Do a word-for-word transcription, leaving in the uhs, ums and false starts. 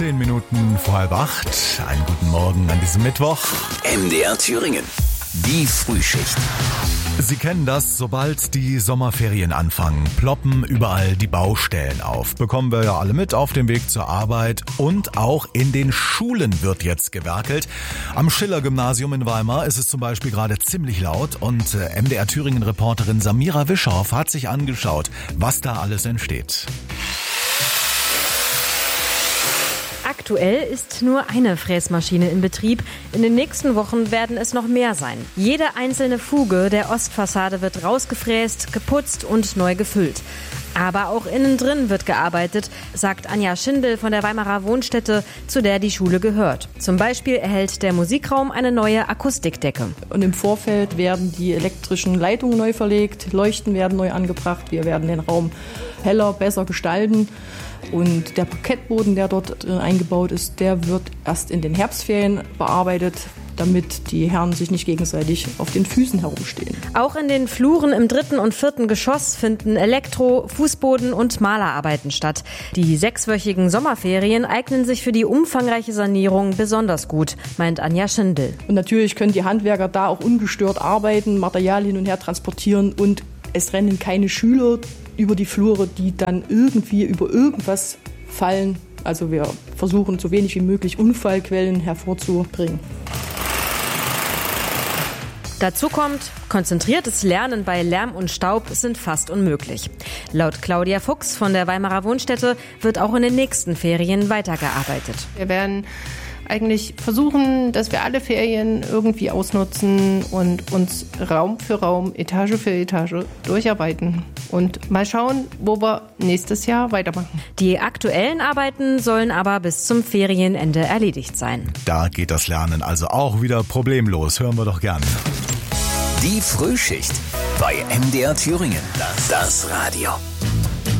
Zehn Minuten vor halb acht. Einen guten Morgen an diesem Mittwoch. M D R Thüringen. Die Frühschicht. Sie kennen das, sobald die Sommerferien anfangen, ploppen überall die Baustellen auf. Bekommen wir ja alle mit auf dem Weg zur Arbeit, und auch in den Schulen wird jetzt gewerkelt. Am Schiller-Gymnasium in Weimar ist es zum Beispiel gerade ziemlich laut, und M D R Thüringen-Reporterin Samira Wischow hat sich angeschaut, was da alles entsteht. Aktuell ist nur eine Fräsmaschine in Betrieb. In den nächsten Wochen werden es noch mehr sein. Jede einzelne Fuge der Ostfassade wird rausgefräst, geputzt und neu gefüllt. Aber auch innen drin wird gearbeitet, sagt Anja Schindel von der Weimarer Wohnstätte, zu der die Schule gehört. Zum Beispiel erhält der Musikraum eine neue Akustikdecke. Und im Vorfeld werden die elektrischen Leitungen neu verlegt, Leuchten werden neu angebracht, wir werden den Raum heller, besser gestalten. Und der Parkettboden, der dort eingebaut ist, der wird erst in den Herbstferien bearbeitet, damit die Herren sich nicht gegenseitig auf den Füßen herumstehen. Auch in den Fluren im dritten und vierten Geschoss finden Elektro-, Fußboden- und Malerarbeiten statt. Die sechswöchigen Sommerferien eignen sich für die umfangreiche Sanierung besonders gut, meint Anja Schindel. Und natürlich können die Handwerker da auch ungestört arbeiten, Material hin und her transportieren, und es rennen keine Schüler über die Flure, die dann irgendwie über irgendwas fallen. Also wir versuchen so wenig wie möglich Unfallquellen hervorzubringen. Dazu kommt, konzentriertes Lernen bei Lärm und Staub sind fast unmöglich. Laut Claudia Fuchs von der Weimarer Wohnstätte wird auch in den nächsten Ferien weitergearbeitet. Wir werden eigentlich versuchen, dass wir alle Ferien irgendwie ausnutzen und uns Raum für Raum, Etage für Etage durcharbeiten und mal schauen, wo wir nächstes Jahr weitermachen. Die aktuellen Arbeiten sollen aber bis zum Ferienende erledigt sein. Da geht das Lernen also auch wieder problemlos. Hören wir doch gern. Die Frühschicht bei M D R Thüringen. Das Radio.